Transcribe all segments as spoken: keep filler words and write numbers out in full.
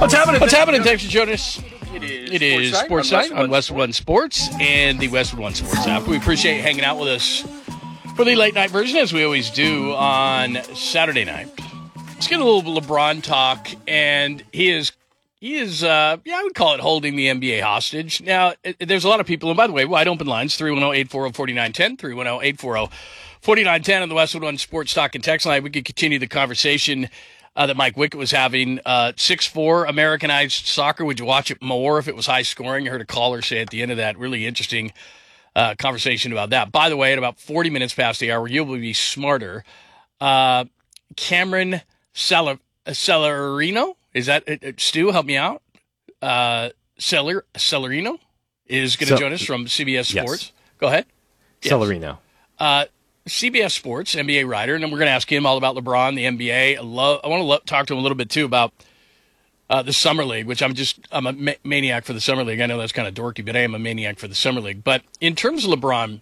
What's happening? What's happening? Thanks for joining us. It is, it is Sports Night on Westwood One Sports and the Westwood One Sports app. We appreciate you hanging out with us for the late night version, as we always do on Saturday night. Let's get a little LeBron talk, and he is, he is, uh, yeah, I would call it holding the N B A hostage. Now, it, there's a lot of people, and by the way, wide open lines, three one zero, eight four zero, four nine one zero, three one zero, eight four zero, four nine one zero on the Westwood One Sports Talk and Text line. We could continue the conversation Uh, that Mike Wickett was having. uh, six four Americanized soccer. Would you watch it more if it was high scoring? I heard a caller say at the end of that, really interesting uh, conversation about that. By the way, at about forty minutes past the hour, you will be smarter. Uh, Cameron Celer- Celerino, is that, uh, Stu, help me out? Uh, Celer- Celerino is going to Ce- join us from C B S Sports. Yes. Go ahead. Celerino. Yes. Uh, C B S Sports, N B A writer, and then we're going to ask him all about LeBron, the N B A. I, love, I want to lo- talk to him a little bit, too, about uh, the Summer League, which I'm just, I'm a ma- maniac for the Summer League. I know that's kind of dorky, but I am a maniac for the Summer League. But in terms of LeBron,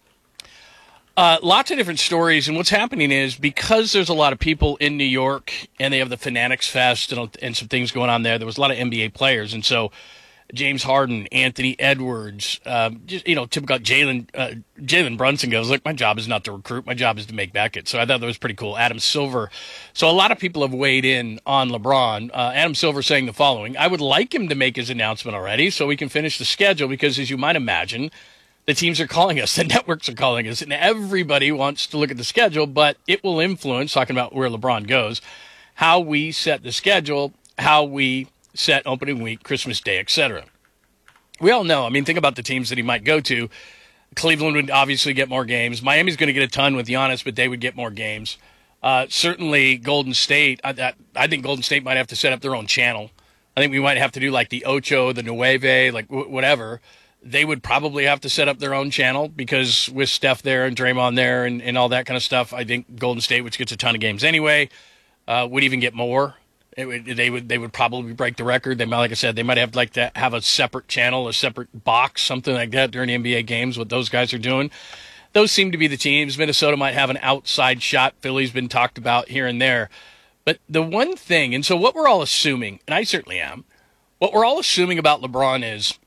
uh, lots of different stories, and what's happening is because there's a lot of people in New York, and they have the Fanatics Fest and, and some things going on there, there was a lot of N B A players, and so James Harden, Anthony Edwards, um, just, you know, typical Jalen uh, Jalen Brunson goes, look, my job is not to recruit. My job is to make buckets. So I thought that was pretty cool. Adam Silver. So a lot of people have weighed in on LeBron. Uh, Adam Silver saying the following: I would like him to make his announcement already so we can finish the schedule because, as you might imagine, the teams are calling us, the networks are calling us, and everybody wants to look at the schedule, but it will influence, talking about where LeBron goes, how we set the schedule, how we set opening week, Christmas Day, et cetera. We all know, I mean, think about the teams that he might go to. Cleveland would obviously get more games. Miami's going to get a ton with Giannis, but they would get more games. Uh, certainly Golden State, I, I think Golden State might have to set up their own channel. I think we might have to do like the Ocho, the Nueve, like w- whatever. They would probably have to set up their own channel because with Steph there and Draymond there and, and all that kind of stuff, I think Golden State, which gets a ton of games anyway, uh, would even get more. It would, they would they would probably break the record. They might, like I said, they might have like to have a separate channel, a separate box, something like that during the N B A games. What those guys are doing, those seem to be the teams. Minnesota might have an outside shot. Philly's been talked about here and there, but the one thing, and so what we're all assuming, and I certainly am, what we're all assuming about LeBron is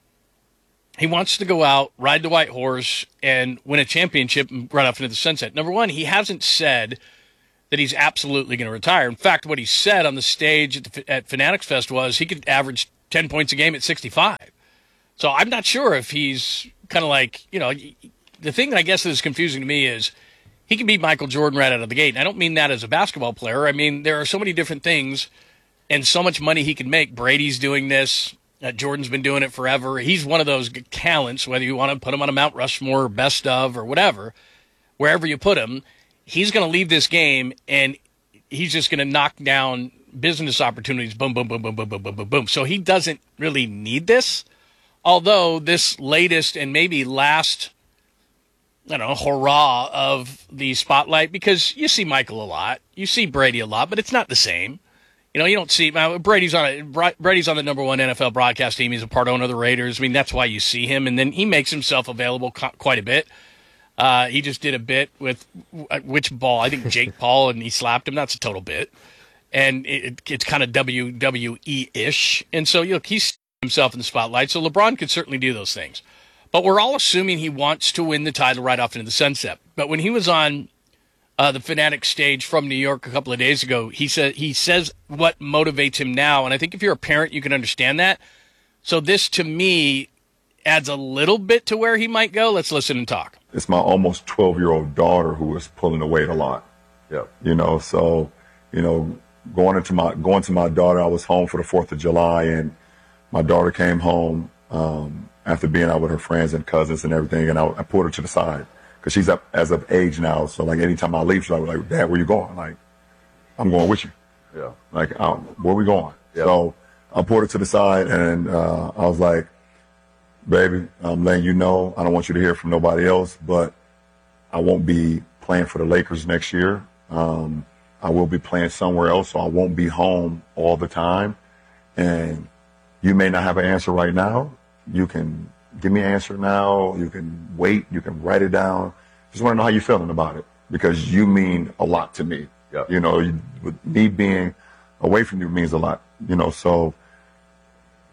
he wants to go out, ride the white horse, and win a championship and run off into the sunset. Number one, he hasn't said that he's absolutely going to retire. In fact, what he said on the stage at, the, at Fanatics Fest was he could average ten points a game at sixty-five. So I'm not sure if he's kind of like, you know, the thing that I guess that is confusing to me is he can beat Michael Jordan right out of the gate. And I don't mean that as a basketball player. I mean, there are so many different things and so much money he can make. Brady's doing this. Uh, Jordan's been doing it forever. He's one of those talents, whether you want to put him on a Mount Rushmore or best of or whatever, wherever you put him. He's going to leave this game, and he's just going to knock down business opportunities, boom, boom, boom, boom, boom, boom, boom, boom, boom. So he doesn't really need this, although this latest and maybe last, I don't know, hurrah of the spotlight, because you see Michael a lot, you see Brady a lot, but it's not the same. You know, you don't see uh, Brady's on a, Brady's on the number one N F L broadcast team. He's a part owner of the Raiders. I mean, that's why you see him, and then he makes himself available co- quite a bit. Uh, he just did a bit with uh, which ball? I think Jake Paul, and he slapped him. That's a total bit. And it, it's kind of W W E-ish. And so, you know, he's himself in the spotlight. So LeBron could certainly do those things. But we're all assuming he wants to win the title right off into the sunset. But when he was on uh, the Fanatic stage from New York a couple of days ago, he said he says what motivates him now. And I think if you're a parent, you can understand that. So this, to me, adds a little bit to where he might go. Let's listen and talk. It's my almost twelve-year-old daughter who was pulling the weight a lot. Yeah. You know, so, you know, going into my going to my daughter, I was home for the fourth of July, and my daughter came home um, after being out with her friends and cousins and everything, and I, I pulled her to the side because she's up as of age now. So, like, anytime I leave, she's like, Dad, where you going? Like, I'm going with you. Yeah. Like, um, where we going? Yeah. So I pulled her to the side, and uh, I was like, baby, I'm letting you know, I don't want you to hear from nobody else, but I won't be playing for the Lakers next year. Um, I will be playing somewhere else, so I won't be home all the time. And you may not have an answer right now. You can give me an answer now. You can wait. You can write it down. Just want to know how you're feeling about it, because you mean a lot to me. Yep. You know, you, with me being away from you means a lot. You know, so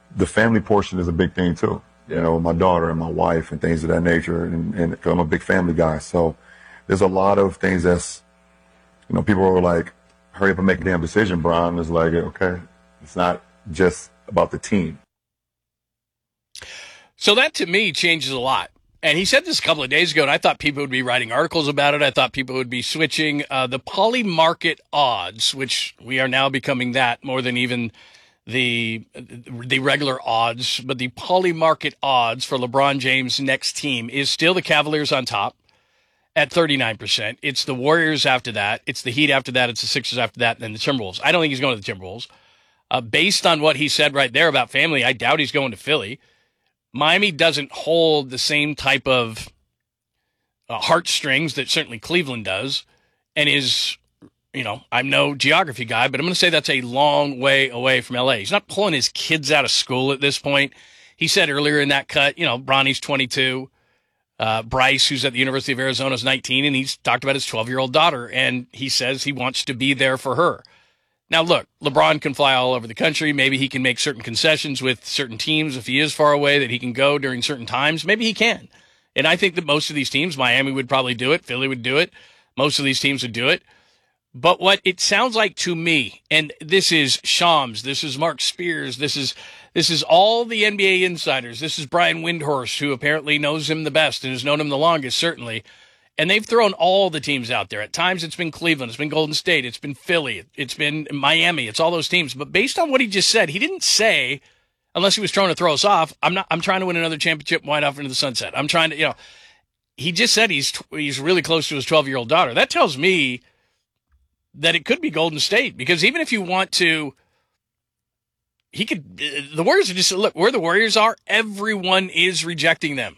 the family portion is a big thing too. You know, my daughter and my wife and things of that nature. And, and 'cause I'm a big family guy. So there's a lot of things that's, you know, people are like, hurry up and make a damn decision, Brian. It's like, okay, it's not just about the team. So that to me changes a lot. And he said this a couple of days ago, and I thought people would be writing articles about it. I thought people would be switching uh, the poly market odds, which we are now becoming that more than even the the regular odds. But the poly market odds for LeBron James' next team is still the Cavaliers on top at thirty-nine percent. It's the Warriors after that. It's the Heat after that. It's the Sixers after that. And then the Timberwolves. I don't think he's going to the Timberwolves. Uh, based on what he said right there about family, I doubt he's going to Philly. Miami doesn't hold the same type of uh, heartstrings that certainly Cleveland does, and is, you know, I'm no geography guy, but I'm going to say that's a long way away from L A. He's not pulling his kids out of school at this point. He said earlier in that cut, you know, Bronny's twenty-two, uh, Bryce, who's at the University of Arizona, is nineteen, and he's talked about his twelve-year-old daughter, and he says he wants to be there for her. Now, look, LeBron can fly all over the country. Maybe he can make certain concessions with certain teams if he is far away, that he can go during certain times. Maybe he can. And I think that most of these teams, Miami would probably do it. Philly would do it. Most of these teams would do it. But what it sounds like to me, and this is Shams, this is Mark Spears, this is this is all the N B A insiders. This is Brian Windhorst, who apparently knows him the best and has known him the longest, certainly. And they've thrown all the teams out there. At times it's been Cleveland, it's been Golden State, it's been Philly, it's been Miami, it's all those teams. But based on what he just said, he didn't say, unless he was trying to throw us off, I'm not. I'm trying to win another championship and ride off into the sunset. I'm trying to, you know, he just said he's he's really close to his twelve-year-old daughter. That tells me that it could be Golden State, because even if you want to, he could, the Warriors are just, look, where the Warriors are, everyone is rejecting them.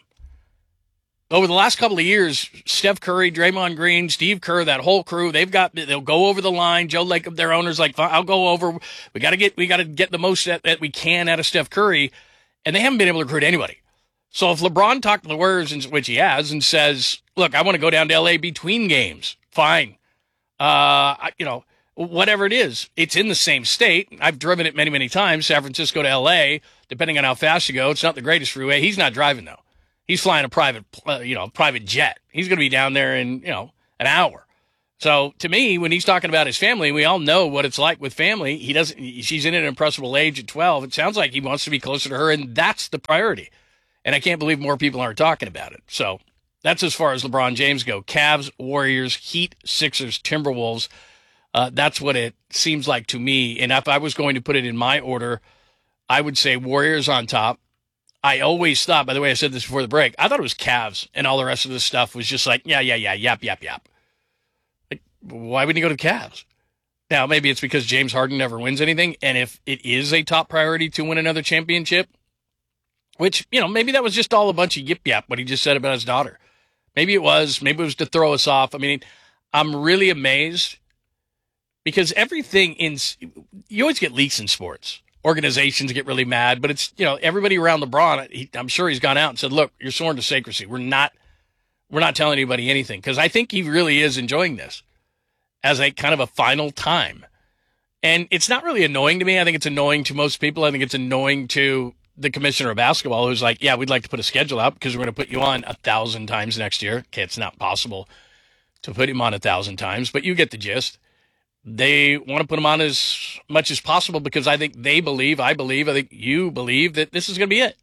Over the last couple of years, Steph Curry, Draymond Green, Steve Kerr, that whole crew, they've got, they'll go over the line. Joe Lacob, their owner's like, I'll go over. We got to get, we got to get the most that, that we can out of Steph Curry. And they haven't been able to recruit anybody. So if LeBron talked to the Warriors, which he has, and says, look, I want to go down to L A between games, fine. Uh, you know, whatever it is, it's in the same state. I've driven it many, many times, San Francisco to L A, depending on how fast you go. It's not the greatest freeway. He's not driving though. He's flying a private, uh, you know, private jet. He's going to be down there in, you know, an hour. So to me, when he's talking about his family, we all know what it's like with family. He doesn't, she's in an impressionable age at twelve. It sounds like he wants to be closer to her, and that's the priority. And I can't believe more people aren't talking about it. So that's as far as LeBron James go. Cavs, Warriors, Heat, Sixers, Timberwolves. Uh, that's what it seems like to me. And if I was going to put it in my order, I would say Warriors on top. I always thought, by the way, I said this before the break, I thought it was Cavs, and all the rest of this stuff was just like, yeah, yeah, yeah, yap, yap, yap. Like, why wouldn't you go to the Cavs? Now, maybe it's because James Harden never wins anything, and if it is a top priority to win another championship, which, you know, maybe that was just all a bunch of yip yap, what he just said about his daughter. Maybe it was. Maybe it was to throw us off. I mean, I'm really amazed because everything in, you always get leaks in sports. Organizations get really mad, but it's, you know, everybody around LeBron, he, I'm sure he's gone out and said, look, you're sworn to secrecy. We're not, we're not telling anybody anything, because I think he really is enjoying this as a kind of a final time. And it's not really annoying to me. I think it's annoying to most people. I think it's annoying to the commissioner of basketball, who's like, yeah, we'd like to put a schedule out because we're going to put you on a thousand times next year. Okay, it's not possible to put him on a thousand times, but you get the gist. They want to put him on as much as possible because I think they believe, I believe, I think you believe that this is going to be it.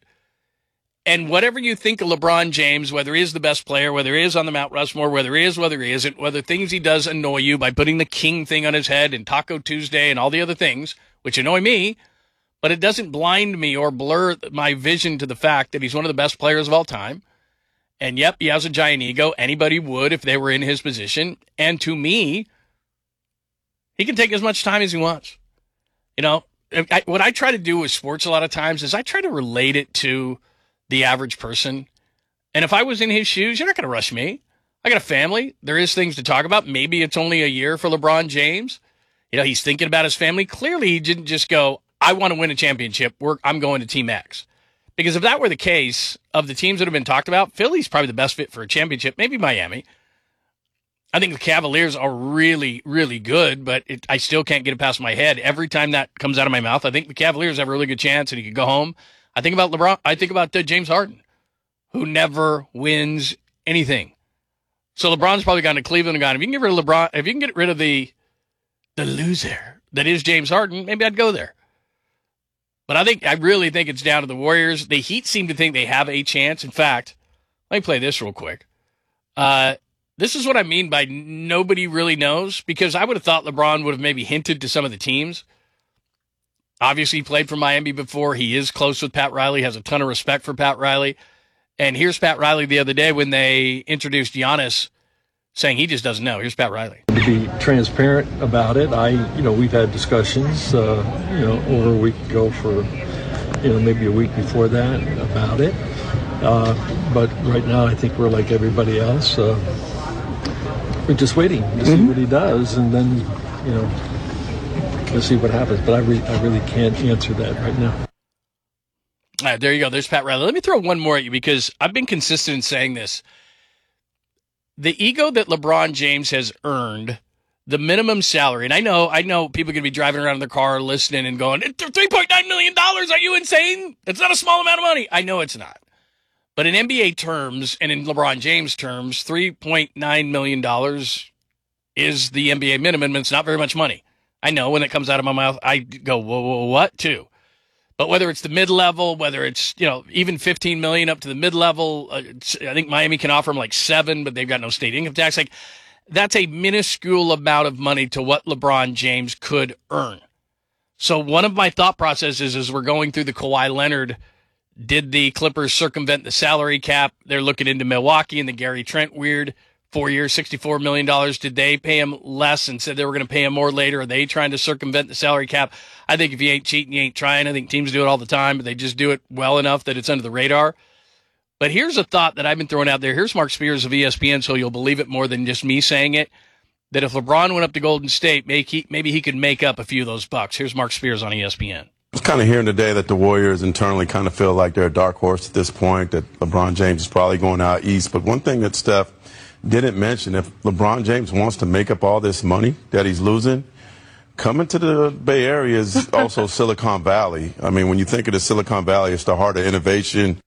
And whatever you think of LeBron James, whether he is the best player, whether he is on the Mount Rushmore, whether he is, whether he isn't, whether things he does annoy you by putting the king thing on his head and Taco Tuesday and all the other things, which annoy me, but it doesn't blind me or blur my vision to the fact that he's one of the best players of all time. And yep, he has a giant ego. Anybody would if they were in his position. And to me, he can take as much time as he wants. You know, I, what I try to do with sports a lot of times is I try to relate it to the average person. And if I was in his shoes, you're not going to rush me. I got a family. There is things to talk about. Maybe it's only a year for LeBron James. You know, he's thinking about his family. Clearly, he didn't just go, I want to win a championship. We're, I'm going to Team X. Because if that were the case, of the teams that have been talked about, Philly's probably the best fit for a championship. Maybe Miami. I think the Cavaliers are really, really good, but it, I still can't get it past my head. Every time that comes out of my mouth, I think the Cavaliers have a really good chance and he could go home. I think about LeBron. I think about uh, James Harden, who never wins anything. So LeBron's probably gone to Cleveland and gone, if you can get rid of LeBron, if you can get rid of the the loser that is James Harden, maybe I'd go there. But I think I really think it's down to the Warriors. The Heat seem to think they have a chance. In fact, let me play this real quick. Uh, this is what I mean by nobody really knows, because I would have thought LeBron would have maybe hinted to some of the teams. Obviously, he played for Miami before. He is close with Pat Riley, has a ton of respect for Pat Riley. And here's Pat Riley the other day when they introduced Giannis, saying he just doesn't know. Here's Pat Riley. To be transparent about it, I, you know, we've had discussions, uh, you know, over a week ago for, you know, maybe a week before that about it. Uh, but right now, I think we're like everybody else. Uh, we're just waiting to see mm-hmm. what he does, and then, you know, we'll see what happens. But I, re- I really can't answer that right now. All right, there you go. There's Pat Riley. Let me throw one more at you, because I've been consistent in saying this. The ego that LeBron James has earned, the minimum salary, and I know, I know people are going to be driving around in their car listening and going, three point nine million dollars, are you insane? That's not a small amount of money. I know it's not. But in N B A terms and in LeBron James terms, three point nine million dollars is the N B A minimum, and it's not very much money. I know when it comes out of my mouth, I go, whoa, whoa, what, too? But whether it's the mid-level, whether it's, you know, even fifteen million dollars up to the mid-level, uh, I think Miami can offer them like seven, but they've got no state income tax. Like, that's a minuscule amount of money to what LeBron James could earn. So one of my thought processes as we're going through the Kawhi Leonard, did the Clippers circumvent the salary cap? They're looking into Milwaukee and the Gary Trent weird. Four years, sixty-four million dollars. Did they pay him less and said they were going to pay him more later? Are they trying to circumvent the salary cap? I think if you ain't cheating, you ain't trying. I think teams do it all the time, but they just do it well enough that it's under the radar. But here's a thought that I've been throwing out there. Here's Mark Spears of E S P N, so you'll believe it more than just me saying it, that if LeBron went up to Golden State, maybe he, maybe he could make up a few of those bucks. Here's Mark Spears on E S P N. I was kind of hearing today that the Warriors internally kind of feel like they're a dark horse at this point, that LeBron James is probably going out east. But one thing that Steph didn't mention, if LeBron James wants to make up all this money that he's losing, coming to the Bay Area is also Silicon Valley. I mean, when you think of the Silicon Valley, it's the heart of innovation.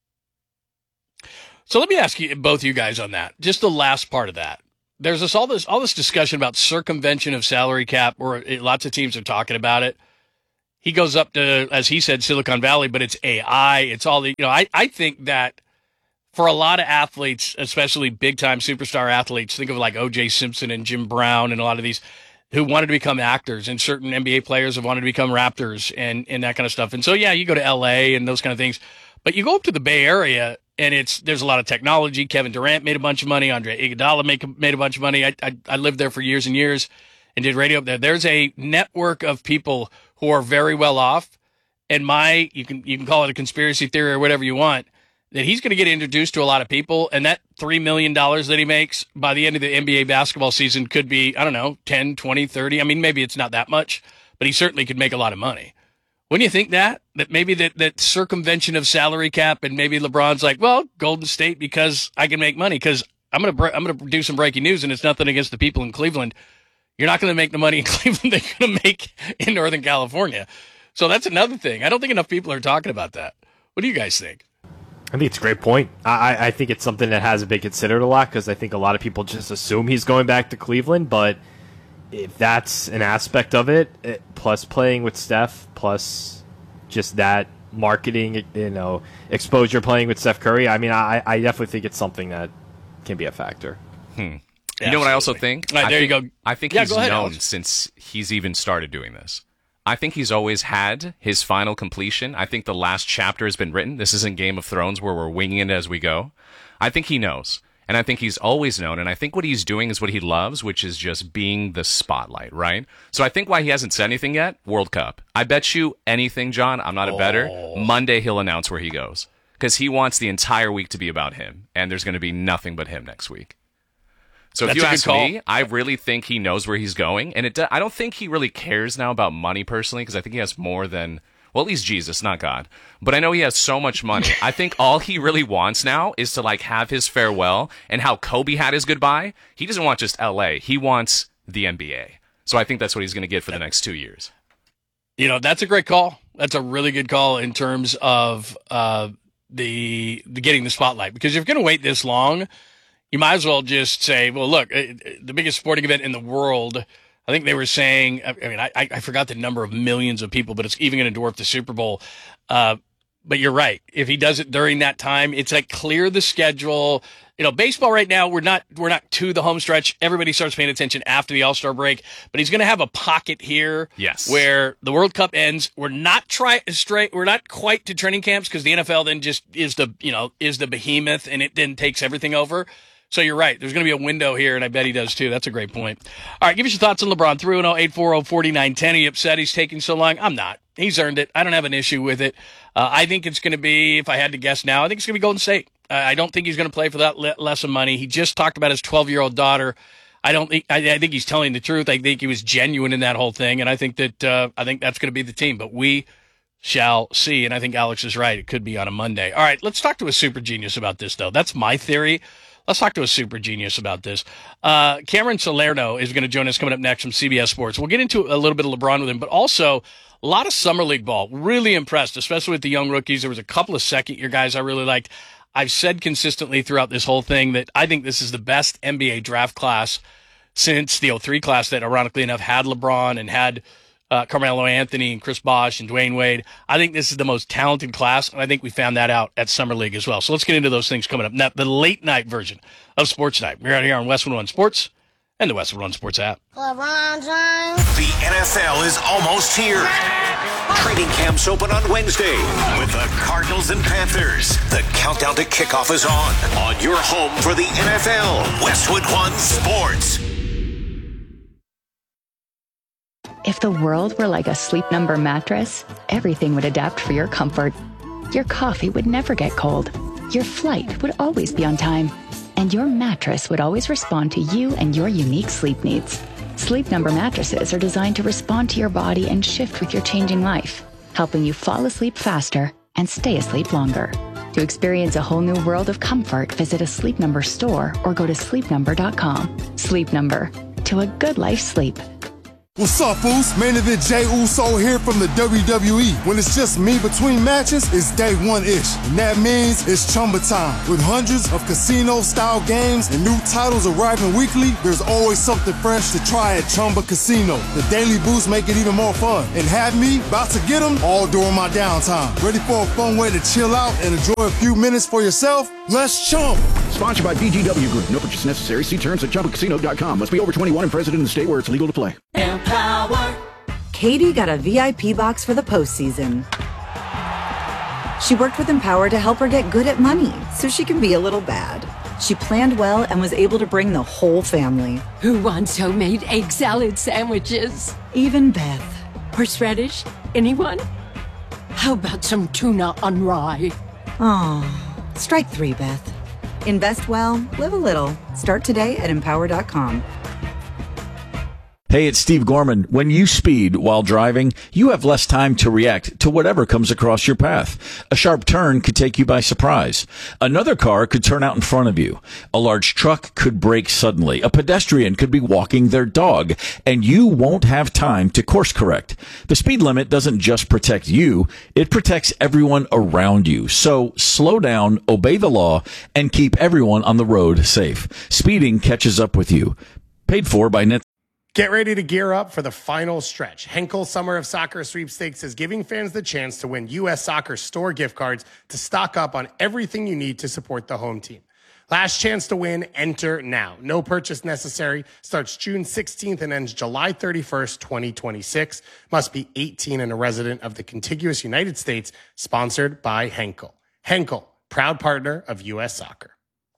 So let me ask you, both you guys, on that. Just the last part of that. There's this all this all this discussion about circumvention of salary cap, where lots of teams are talking about it. He goes up to, as he said, Silicon Valley, but it's A I. It's all the, you know, I, I think that for a lot of athletes, especially big-time superstar athletes, think of like O J Simpson and Jim Brown and a lot of these who wanted to become actors, and certain N B A players have wanted to become Raptors and, and that kind of stuff. And so, yeah, you go to L A and those kind of things. But you go up to the Bay Area, and it's there's a lot of technology. Kevin Durant made a bunch of money. Andre Iguodala made, made a bunch of money. I, I, I lived there for years and years and did radio up there. There's a network of people who are very well off. And my, you can you can call it a conspiracy theory or whatever you want, that he's going to get introduced to a lot of people, and that three million dollars that he makes by the end of the N B A basketball season could be, I don't know, ten, twenty, thirty. I mean, maybe it's not that much, but he certainly could make a lot of money. Wouldn't you think that? That maybe that, that circumvention of salary cap, and maybe LeBron's like, well, Golden State, because I can make money, because I'm going to I'm going to do some breaking news, and it's nothing against the people in Cleveland. You're not going to make the money in Cleveland they're going to make in Northern California. So that's another thing. I don't think enough people are talking about that. What do you guys think? I think it's a great point. I, I think it's something that hasn't been considered a lot, because I think a lot of people just assume he's going back to Cleveland. But if that's an aspect of it, it plus playing with Steph, plus just that marketing, you know, exposure playing with Steph Curry, I mean, I, I definitely think it's something that can be a factor. Hmm. You Absolutely. know what I also think? Right, there I think, you go. I think yeah, he's ahead, known Alex. since he's even started doing this. I think he's always had his final completion. I think the last chapter has been written. This isn't Game of Thrones where we're winging it as we go. I think he knows. And I think he's always known. And I think what he's doing is what he loves, which is just being the spotlight, right? So I think why he hasn't said anything yet, World Cup. I bet you anything, John, I'm not a bettor, Oh. Monday he'll announce where he goes. Because he wants the entire week to be about him. And there's going to be nothing but him next week. So if That's you a good ask call. me, I really think he knows where he's going, and it. I don't think he really cares now about money personally, because I think he has more than Well, at least Jesus, not God. But I know he has so much money. I think all he really wants now is to like have his farewell, and how Kobe had his goodbye. He doesn't want just L A. He wants the N B A. So I think that's what he's going to get for the next two years. You know, that's a great call. That's a really good call in terms of uh, the, the getting the spotlight. Because if you're going to wait this long, you might as well just say, well, look, the biggest sporting event in the world, I think they were saying, I mean, I, I forgot the number of millions of people, but it's even going to dwarf the Super Bowl. Uh, but you're right. If he does it during that time, it's like clear the schedule. You know, baseball right now, we're not we're not to the home stretch. Everybody starts paying attention after the All-Star break. But he's going to have a pocket here, yes, where the World Cup ends. We're not try straight. We're not quite to training camps because the N F L then just is the you know is the behemoth, and it then takes everything over. So you're right. There's going to be a window here, and I bet he does too. That's a great point. All right, give us your thoughts on LeBron. three one zero, eight four zero, four nine one zero. Are you upset he's taking so long? I'm not. He's earned it. I don't have an issue with it. Uh, I think it's going to be, if I had to guess now, I think it's going to be Golden State. Uh, I don't think he's going to play for that le- less of money. He just talked about his twelve-year-old daughter. I don't think. I, I think he's telling the truth. I think he was genuine in that whole thing, and I think that uh, I think that's going to be the team. But we shall see. And I think Alex is right. It could be on a Monday. All right, let's talk to a super genius about this, though. That's my theory. Let's talk to a super genius about this. Uh, Cameron Salerno is going to join us coming up next from C B S Sports. We'll get into a little bit of LeBron with him, but also a lot of summer league ball. Really impressed, especially with the young rookies. There was a couple of second-year guys I really liked. I've said consistently throughout this whole thing that I think this is the best N B A draft class since the oh three class that, ironically enough, had LeBron and had uh, Carmelo Anthony and Chris Bosh and Dwayne Wade. I think this is the most talented class, and I think we found that out at Summer League as well. So let's get into those things coming up. Now, the late-night version of Sports Night. We're out here on West one oh one Sports and the West one oh one Sports app. LeBron James. The N F L is almost here. Training camps open on Wednesday with the Cardinals and Panthers. The countdown to kickoff is on. On your home for the N F L, Westwood One Sports. If the world were like a Sleep Number mattress, everything would adapt for your comfort. Your coffee would never get cold. Your flight would always be on time. And your mattress would always respond to you and your unique sleep needs. Sleep Number mattresses are designed to respond to your body and shift with your changing life, helping you fall asleep faster and stay asleep longer. To experience a whole new world of comfort, visit a Sleep Number store or go to sleep number dot com. Sleep Number. To a good life sleep. What's up, Uso? Main event Jey Uso here from the W W E. When it's just me between matches, it's day one-ish. And that means it's Chumba time. With hundreds of casino-style games and new titles arriving weekly, there's always something fresh to try at Chumba Casino. The daily boosts make it even more fun. And have me about to get them all during my downtime. Ready for a fun way to chill out and enjoy a few minutes for yourself? Let's Chumba. Sponsored by B G W Group. No purchase necessary. See terms at chumba casino dot com. Must be over twenty-one and present in the state where it's legal to play. Power. Katie got a V I P box for the postseason. She worked with Empower to help her get good at money so she can be a little bad. She planned well and was able to bring the whole family. Who wants homemade egg salad sandwiches? Even Beth. Horseradish? Anyone? How about some tuna on rye? Aw, strike three, Beth. Invest well, live a little. Start today at empower dot com. Hey, it's Steve Gorman. When you speed while driving, you have less time to react to whatever comes across your path. A sharp turn could take you by surprise. Another car could turn out in front of you. A large truck could brake suddenly. A pedestrian could be walking their dog, and you won't have time to course correct. The speed limit doesn't just protect you, it protects everyone around you. So slow down, obey the law, and keep everyone on the road safe. Speeding catches up with you. Paid for by Net. Get ready to gear up for the final stretch. Henkel Summer of Soccer Sweepstakes is giving fans the chance to win U S Soccer store gift cards to stock up on everything you need to support the home team. Last chance to win, enter now. No purchase necessary. Starts June sixteenth and ends July thirty-first, twenty twenty-six. Must be eighteen and a resident of the contiguous United States. Sponsored by Henkel. Henkel, proud partner of U S Soccer.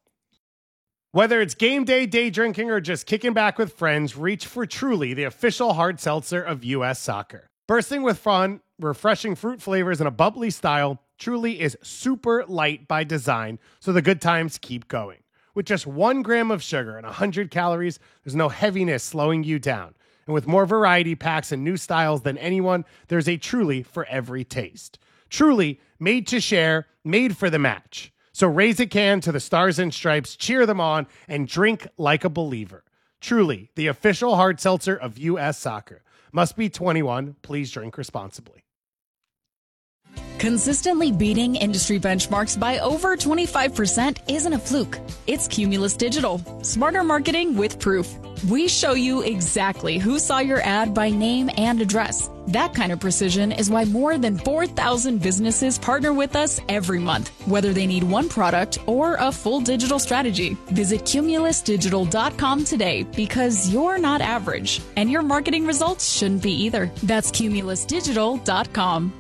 Whether it's game day, day drinking, or just kicking back with friends, reach for Truly, the official hard seltzer of U S Soccer. Bursting with fun, refreshing fruit flavors, and a bubbly style, Truly is super light by design, so the good times keep going. With just one gram of sugar and one hundred calories, there's no heaviness slowing you down. And with more variety packs and new styles than anyone, there's a Truly for every taste. Truly, made to share, made for the match. So raise a can to the Stars and Stripes, cheer them on, and drink like a believer. Truly, the official hard seltzer of U S Soccer. Must be twenty-one. Please drink responsibly. Consistently beating industry benchmarks by over twenty-five percent isn't a fluke. It's Cumulus Digital. Smarter marketing with proof. We show you exactly who saw your ad by name and address. That kind of precision is why more than four thousand businesses partner with us every month, whether they need one product or a full digital strategy. Visit cumulus digital dot com today because you're not average, and your marketing results shouldn't be either. That's cumulus digital dot com.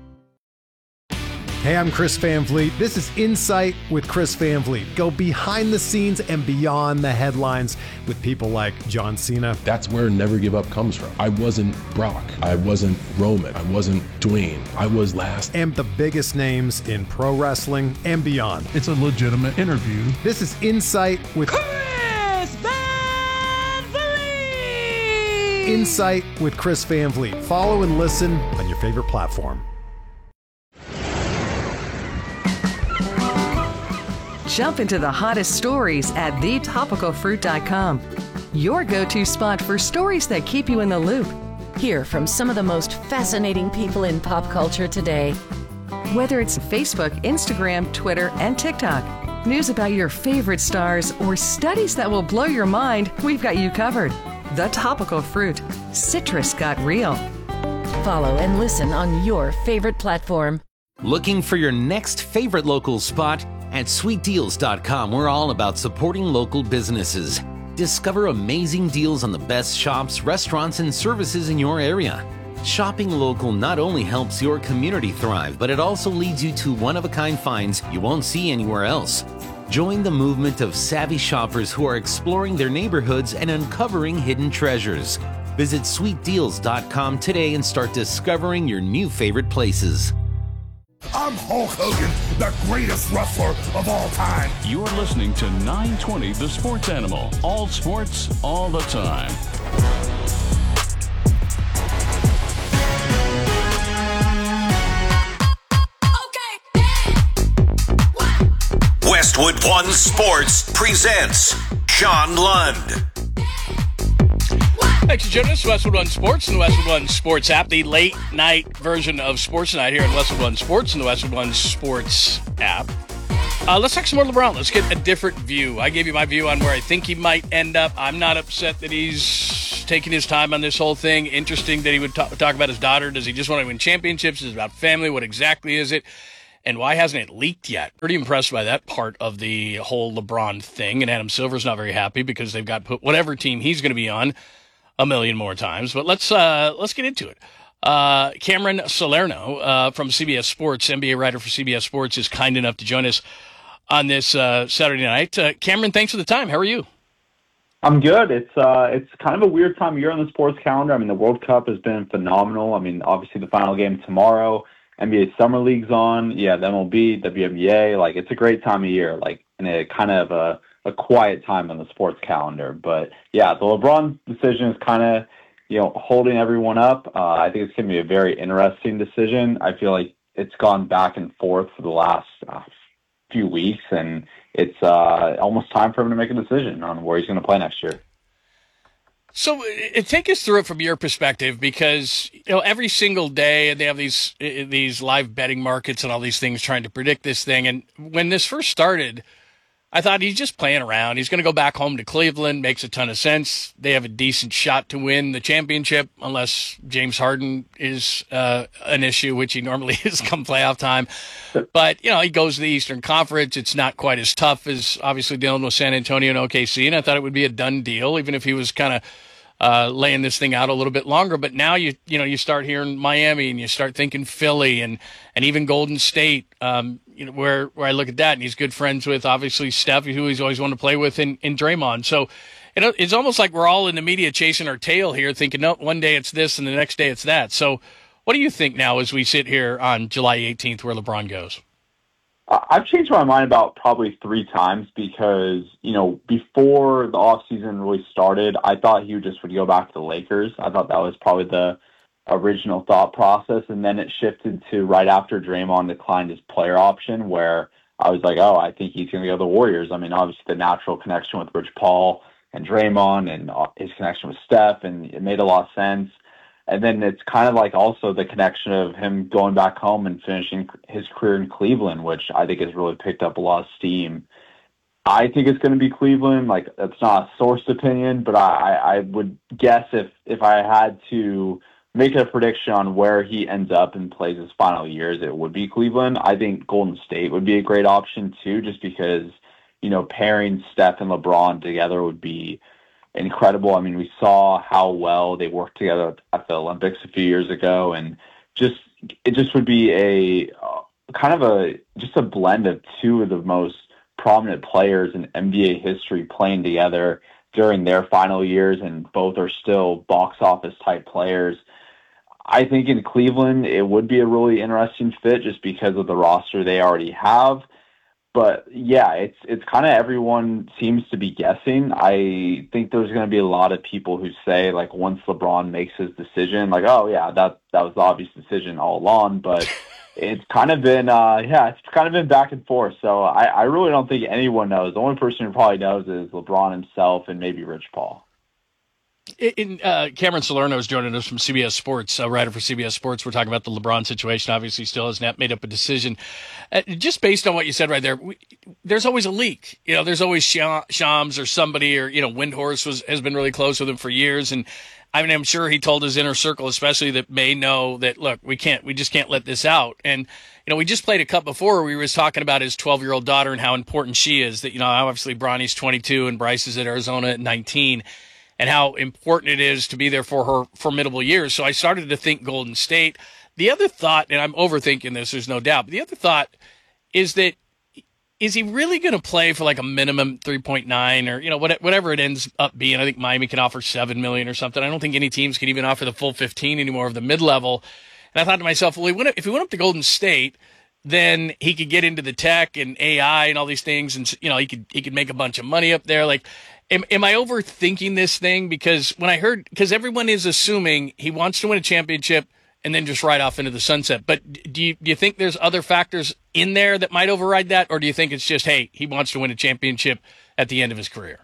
Hey, I'm Chris Van Vliet. This is Insight with Chris Van Vliet. Go behind the scenes and beyond the headlines with people like John Cena. That's where Never Give Up comes from. I wasn't Brock. I wasn't Roman. I wasn't Dwayne. I was last. And the biggest names in pro wrestling and beyond. It's a legitimate interview. This is Insight with Chris Van Vliet. Insight with Chris Van Vliet. Follow and listen on your favorite platform. Jump into the hottest stories at the topical fruit dot com. Your go-to spot for stories that keep you in the loop. Hear from some of the most fascinating people in pop culture today. Whether it's Facebook, Instagram, Twitter, and TikTok, news about your favorite stars, or studies that will blow your mind, we've got you covered. The Topical Fruit. Citrus got real. Follow and listen on your favorite platform. Looking for your next favorite local spot? At sweet deals dot com, we're all about supporting local businesses. Discover amazing deals on the best shops, restaurants, and services in your area. Shopping local not only helps your community thrive, but it also leads you to one-of-a-kind finds you won't see anywhere else. Join the movement of savvy shoppers who are exploring their neighborhoods and uncovering hidden treasures. Visit sweet deals dot com today and start discovering your new favorite places. I'm Hulk Hogan, the greatest wrestler of all time. You're listening to nine twenty The Sports Animal. All sports, all the time. Westwood One Sports presents Sean Lund. Thanks for joining us, Westwood One Sports and the Westwood One Sports app, the late night version of Sports Night here at Westwood One Sports and the Westwood One Sports app. Uh, let's talk some more LeBron. Let's get a different view. I gave you my view on where I think he might end up. I'm not upset that he's taking his time on this whole thing. Interesting that he would talk, talk about his daughter. Does he just want to win championships? Is it about family? What exactly is it? And why hasn't it leaked yet? Pretty impressed by that part of the whole LeBron thing. And Adam Silver's not very happy because they've got put whatever team he's going to be on a million more times. But let's uh, let's get into it. Uh, Cameron Salerno uh, from C B S Sports, N B A writer for C B S Sports, is kind enough to join us on this uh, Saturday night. Uh, Cameron, thanks for the time. How are you? I'm good. It's uh, it's kind of a weird time of year on the sports calendar. I mean, the World Cup has been phenomenal. I mean, obviously the final game tomorrow. N B A Summer League's on. Yeah, the M L B, W N B A. Like, it's a great time of year. Like, and a kind of a a quiet time on the sports calendar. But yeah, the LeBron decision is kind of, you know, holding everyone up. Uh, I think it's going to be a very interesting decision. I feel like it's gone back and forth for the last uh, few weeks, and it's uh, almost time for him to make a decision on where he's going to play next year. So uh, take us through it from your perspective, because you know every single day they have these uh, these live betting markets and all these things trying to predict this thing. And when this first started, I thought he's just playing around. He's going to go back home to Cleveland. Makes a ton of sense. They have a decent shot to win the championship, unless James Harden is uh, an issue, which he normally is come playoff time. But, you know, he goes to the Eastern Conference. It's not quite as tough as obviously dealing with San Antonio and O K C. And I thought it would be a done deal, even if he was kind of uh, laying this thing out a little bit longer. But now you you know you start hearing Miami and you start thinking Philly and and even Golden State. Um, you know where where I look at that, and he's good friends with obviously Steph, who he's always wanted to play with, in in Draymond. So you know it's almost like we're all in the media chasing our tail here, thinking no, one day it's this and the next day it's that. So what do you think now as we sit here on July eighteenth, where LeBron goes? I've changed my mind about probably three times because, you know, before the offseason really started, I thought he just would go back to the Lakers. I thought that was probably the original thought process. And then it shifted to right after Draymond declined his player option, where I was like, oh, I think he's going to go to the Warriors. I mean, obviously the natural connection with Rich Paul and Draymond and his connection with Steph, and it made a lot of sense. And then it's kind of like also the connection of him going back home and finishing his career in Cleveland, which I think has really picked up a lot of steam. I think it's going to be Cleveland. Like, that's not a sourced opinion, but I, I would guess if, if I had to make a prediction on where he ends up and plays his final years, it would be Cleveland. I think Golden State would be a great option too, just because, you know, pairing Steph and LeBron together would be incredible. I mean, we saw how well they worked together at the Olympics a few years ago, and just it just would be a uh, kind of a just a blend of two of the most prominent players in N B A history playing together during their final years, and both are still box office type players. I think in Cleveland it would be a really interesting fit just because of the roster they already have. But yeah, it's it's kind of everyone seems to be guessing. I think there's going to be a lot of people who say, like, once LeBron makes his decision, like, oh yeah, that that was the obvious decision all along. But it's kind of been, uh, yeah, it's kind of been back and forth. So I, I really don't think anyone knows. The only person who probably knows is LeBron himself and maybe Rich Paul. In, uh, Cameron Salerno is joining us from C B S Sports, a writer for C B S Sports. We're talking about the LeBron situation. Obviously, still hasn't made up a decision. Uh, just based on what you said right there, we, there's always a leak. You know, there's always Shams or somebody, or, you know, Windhorst was, has been really close with him for years. And I mean, I'm sure he told his inner circle, especially that may know that, look, we can't, we just can't let this out. And, you know, we just played a cut before where we was talking about his twelve-year-old daughter and how important she is. That, you know, obviously Bronny's twenty-two and Bryce is at Arizona at nineteen. And how important it is to be there for her formidable years. So I started to think Golden State. The other thought, and I'm overthinking this, there's no doubt, but the other thought is that, is he really going to play for like a minimum three point nine or, you know, whatever it ends up being? I think Miami can offer seven million dollars or something. I don't think any teams can even offer the full fifteen anymore of the mid-level. And I thought to myself, well, he went, if he went up to Golden State, then he could get into the tech and A I and all these things. And, you know, he could, he could make a bunch of money up there. Like, Am, am I overthinking this thing? Because when I heard, because everyone is assuming he wants to win a championship and then just ride off into the sunset. But do you, do you think there's other factors in there that might override that? Or do you think it's just, hey, he wants to win a championship at the end of his career?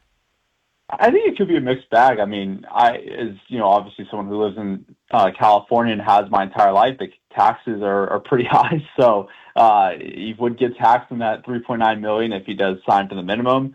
I think it could be a mixed bag. I mean, I, as you know, obviously someone who lives in uh, California and has my entire life, the taxes are, are pretty high. So uh, he would get taxed on that three point nine million dollars if he does sign for the minimum.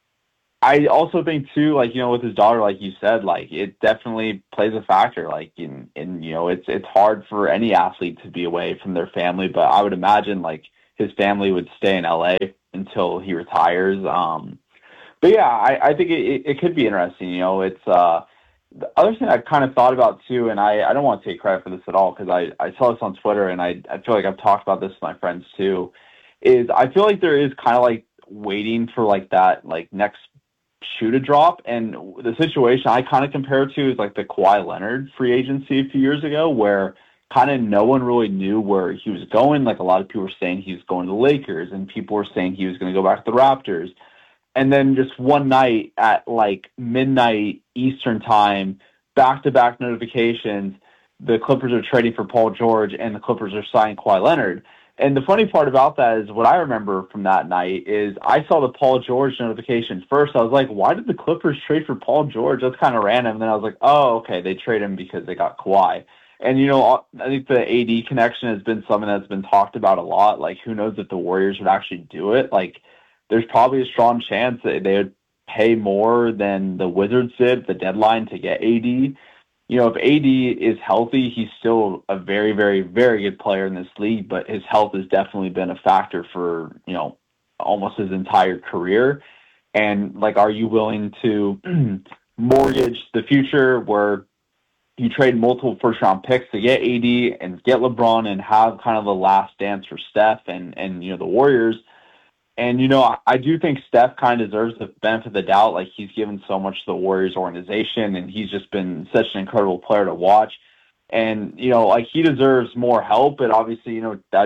I also think too, like, you know, with his daughter, like you said, like, it definitely plays a factor. Like, in, in, you know, it's it's hard for any athlete to be away from their family, but I would imagine like his family would stay in L A until he retires. Um, but yeah, I, I think it, it could be interesting. You know, it's uh, the other thing I've kind of thought about too, and I, I don't want to take credit for this at all because I, I saw this on Twitter and I I feel like I've talked about this with my friends too. Is I feel like there is kind of like waiting for like that like next shoe to drop, and the situation I kind of compare it to is like the Kawhi Leonard free agency a few years ago, where kind of no one really knew where he was going. Like, a lot of people were saying he was going to the Lakers, and people were saying he was going to go back to the Raptors. And then just one night at like midnight Eastern time, back-to-back notifications, the Clippers are trading for Paul George and the Clippers are signing Kawhi Leonard. And the funny part about that is what I remember from that night is I saw the Paul George notification first. I was like, why did the Clippers trade for Paul George? That's kind of random. And then I was like, oh, okay, they traded him because they got Kawhi. And, you know, I think the A D connection has been something that's been talked about a lot. Like, who knows if the Warriors would actually do it? Like, there's probably a strong chance that they would pay more than the Wizards did at the deadline to get A D. You know, if A D is healthy, he's still a very, very, very good player in this league, but his health has definitely been a factor for, you know, almost his entire career. And, like, are you willing to mortgage the future where you trade multiple first-round picks to get A D and get LeBron and have kind of the last dance for Steph and, and you know, the Warriors? And, you know, I do think Steph kind of deserves the benefit of the doubt. Like, he's given so much to the Warriors organization, and he's just been such an incredible player to watch. And, you know, like, he deserves more help, but obviously, you know, that'd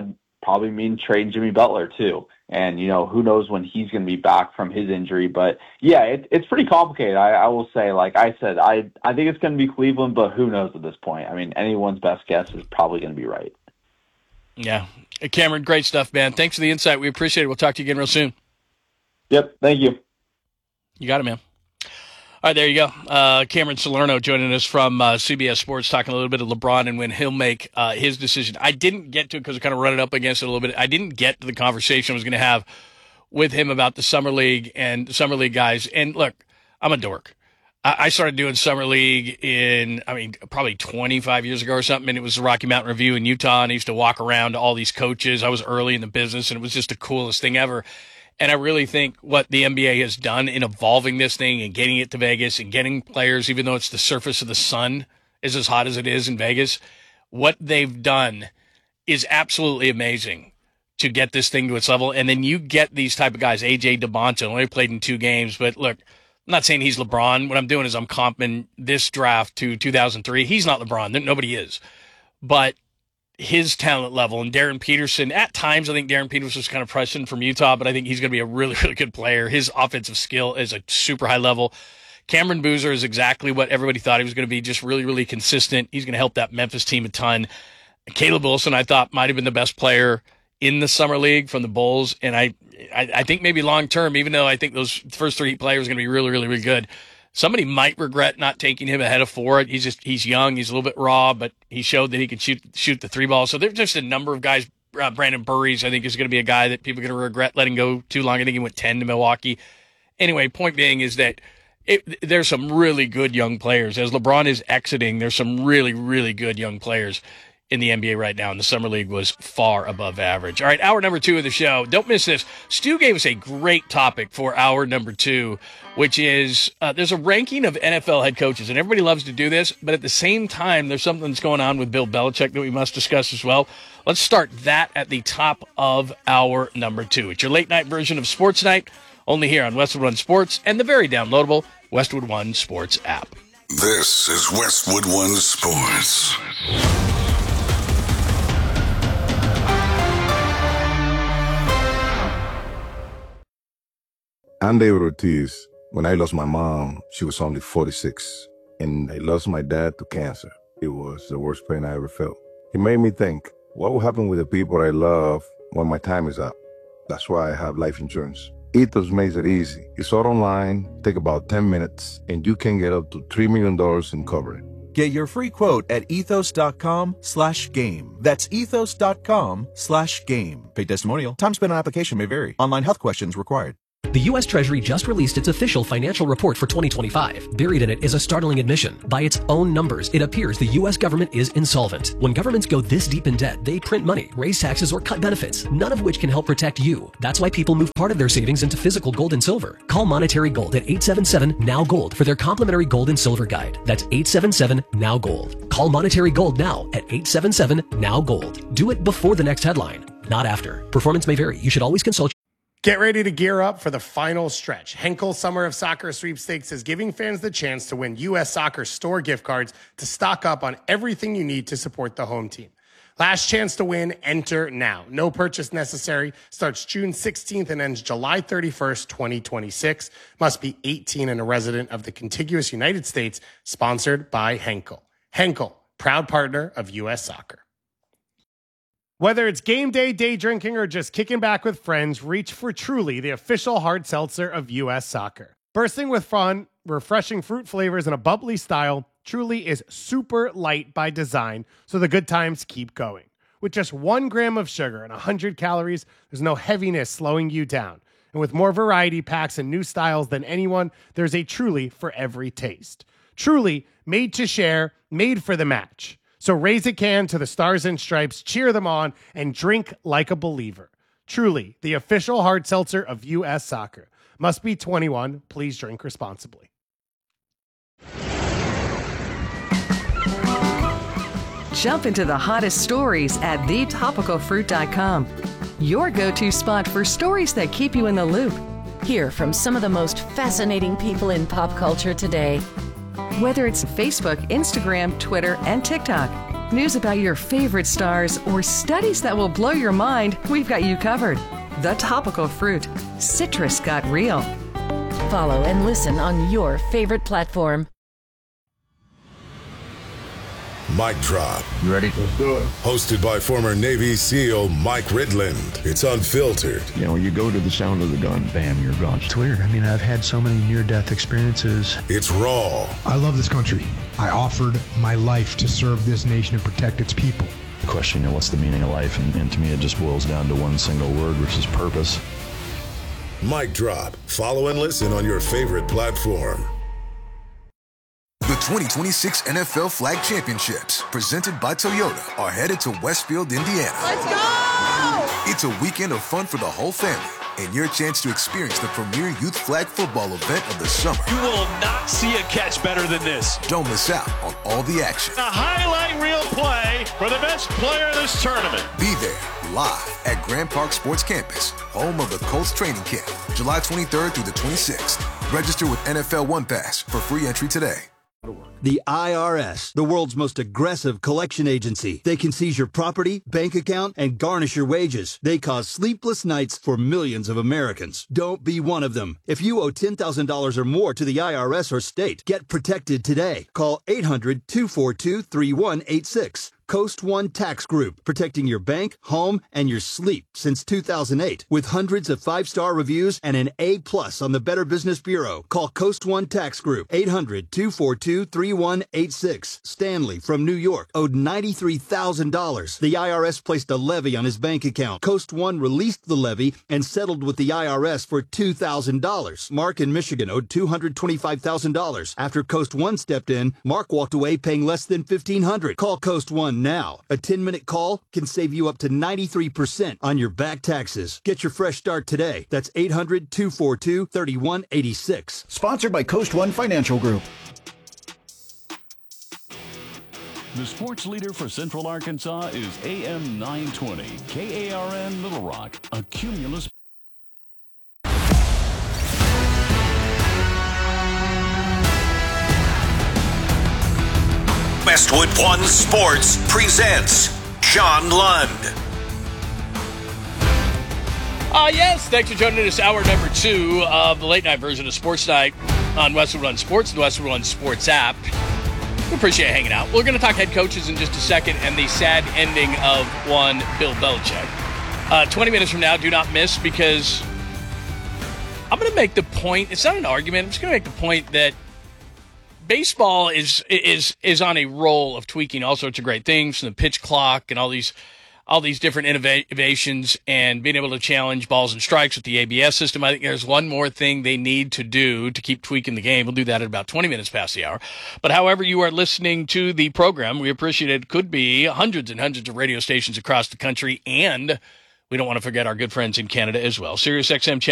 probably mean trading Jimmy Butler too. And, you know, who knows when he's going to be back from his injury. But, yeah, it, it's pretty complicated. I, I will say, like I said, I, I think it's going to be Cleveland, but who knows at this point? I mean, anyone's best guess is probably going to be right. Yeah. Hey, Cameron, great stuff, man. Thanks for the insight. We appreciate it. We'll talk to you again real soon. Yep. Thank you. You got it, man. All right, there you go. Uh, Cameron Salerno joining us from uh, C B S Sports, talking a little bit of LeBron and when he'll make uh, his decision. I didn't get to it because I kind of run it up against it a little bit. I didn't get to the conversation I was going to have with him about the Summer League and the Summer League guys. And look, I'm a dork. I, I started doing Summer League in, I mean, probably twenty-five years ago or something, and it was the Rocky Mountain Review in Utah, and I used to walk around to all these coaches. I was early in the business, and it was just the coolest thing ever. And I really think what the N B A has done in evolving this thing and getting it to Vegas and getting players, even though it's the surface of the sun is as hot as it is in Vegas, what they've done is absolutely amazing to get this thing to its level. And then you get these type of guys, A J DeBonta, only played in two games. But look, I'm not saying he's LeBron. What I'm doing is I'm comping this draft to two thousand three. He's not LeBron. Nobody is. But his talent level, and Darren Peterson, at times I think Darren Peterson was kind of pressing from Utah, but I think he's going to be a really, really good player. His offensive skill is a super high level. Cameron Boozer is exactly what everybody thought he was going to be, just really, really consistent. He's going to help that Memphis team a ton. Caleb Wilson, I thought, might have been the best player in the Summer League from the Bulls, and I I, I think maybe long-term, even though I think those first three players are going to be really, really, really good, somebody might regret not taking him ahead of Ford. He's just he's young, he's a little bit raw, but he showed that he could shoot shoot the three ball. So there's just a number of guys. Uh, Brandon Burries, I think, is going to be a guy that people are going to regret letting go too long. I think he went ten to Milwaukee. Anyway, point being is that it, there's some really good young players. As LeBron is exiting, there's some really, really good young players in the N B A right now, and the Summer League was far above average. All right, hour number two of the show. Don't miss this. Stu gave us a great topic for hour number two, which is uh, there's a ranking of N F L head coaches, and everybody loves to do this, but at the same time, there's something that's going on with Bill Belichick that we must discuss as well. Let's start that at the top of hour number two. It's your late-night version of Sports Night, only here on Westwood One Sports and the very downloadable Westwood One Sports app. This is Westwood One Sports. I'm David Ortiz. When I lost my mom, she was only forty-six, and I lost my dad to cancer. It was the worst pain I ever felt. It made me think, what will happen with the people I love when my time is up? That's why I have life insurance. Ethos makes it easy. It's all online, take about ten minutes, and you can get up to three million dollars in coverage. Get your free quote at ethos.com slash game. That's ethos.com slash game. Paid testimonial. Time spent on application may vary. Online health questions required. The U S Treasury just released its official financial report for twenty twenty-five. Buried in it is a startling admission. By its own numbers, it appears the U S government is insolvent. When governments go this deep in debt, they print money, raise taxes, or cut benefits, none of which can help protect you. That's why people move part of their savings into physical gold and silver. Call Monetary Gold at eight seven seven, N O W, GOLD for their complimentary gold and silver guide. That's eight seven seven, N O W, GOLD. Call Monetary Gold now at eight seven seven, N O W, GOLD. Do it before the next headline, not after. Performance may vary. You should always consult. Get ready to gear up for the final stretch. Henkel Summer of Soccer Sweepstakes is giving fans the chance to win U S Soccer store gift cards to stock up on everything you need to support the home team. Last chance to win, enter now. No purchase necessary. Starts June sixteenth and ends July thirty-first, twenty twenty-six. Must be eighteen and a resident of the contiguous United States. Sponsored by Henkel. Henkel, proud partner of U S Soccer. Whether it's game day, day drinking, or just kicking back with friends, reach for Truly, the official hard seltzer of U S Soccer. Bursting with fun, refreshing fruit flavors, and a bubbly style, Truly is super light by design, so the good times keep going. With just one gram of sugar and one hundred calories, there's no heaviness slowing you down. And with more variety packs and new styles than anyone, there's a Truly for every taste. Truly, made to share, made for the match. So raise a can to the Stars and Stripes, cheer them on, and drink like a believer. Truly, the official hard seltzer of U S Soccer. Must be twenty-one. Please drink responsibly. Jump into the hottest stories at the topical fruit dot com. Your go-to spot for stories that keep you in the loop. Hear from some of the most fascinating people in pop culture today. Whether it's Facebook, Instagram, Twitter, and TikTok, News about your favorite stars or studies that will blow your mind, we've got you covered. The Topical Fruit. Citrus got real. Follow and listen on your favorite platform. Mic Drop. You ready? Let's do it. Hosted by former Navy SEAL Mike Ridland. It's unfiltered. You know, you go to the sound of the gun, bam, you're gone. It's weird. I mean, I've had so many near-death experiences. It's raw. I love this country. I offered my life to serve this nation and protect its people. The question, you know, what's the meaning of life? And, and to me, it just boils down to one single word, which is purpose. Mic Drop. Follow and listen on your favorite platform. The twenty twenty-six N F L Flag Championships, presented by Toyota, are headed to Westfield, Indiana. Let's go! It's a weekend of fun for the whole family and your chance to experience the premier youth flag football event of the summer. You will not see a catch better than this. Don't miss out on all the action. A highlight reel play for the best player in this tournament. Be there, live at Grand Park Sports Campus, home of the Colts training camp, July twenty-third through the twenty-sixth. Register with N F L One Pass for free entry today. The I R S, the world's most aggressive collection agency. They can seize your property, bank account, and garnish your wages. They cause sleepless nights for millions of Americans. Don't be one of them. If you owe ten thousand dollars or more to the I R S or state, get protected today. Call eight hundred, two four two, three one eight six. Coast One Tax Group, protecting your bank, home, and your sleep since two thousand eight. With hundreds of five-star reviews and an A plus on the Better Business Bureau. Call Coast One Tax Group, eight hundred, two four two, three one eight six. Stanley from New York owed ninety-three thousand dollars. The I R S placed a levy on his bank account. Coast One released the levy and settled with the I R S for two thousand dollars. Mark in Michigan owed two hundred twenty-five thousand dollars. After Coast One stepped in, Mark walked away paying less than fifteen hundred dollars. Call Coast One now. A ten-minute call can save you up to ninety-three percent on your back taxes. Get your fresh start today. That's eight hundred, two four two, three one eight six. Sponsored by Coast One Financial Group. The sports leader for Central Arkansas is A M nine twenty, K A R N Little Rock, a Cumulus. Westwood One Sports presents John Lund. Uh, yes, thanks for joining us. Hour number two of the late night version of Sports Night on Westwood One Sports, the Westwood One Sports app. We appreciate hanging out. We're going to talk head coaches in just a second and the sad ending of one Bill Belichick. Uh, twenty minutes from now, do not miss, because I'm going to make the point. It's not an argument. I'm just going to make the point that baseball is is is on a roll of tweaking all sorts of great things, from the pitch clock and all these all these different innovations, and being able to challenge balls and strikes with the A B S system. I think there's one more thing they need to do to keep tweaking the game. We'll do that at about twenty minutes past the hour. But however you are listening to the program, we appreciate it. It could be hundreds and hundreds of radio stations across the country, and we don't want to forget our good friends in Canada as well. Sirius X M Channel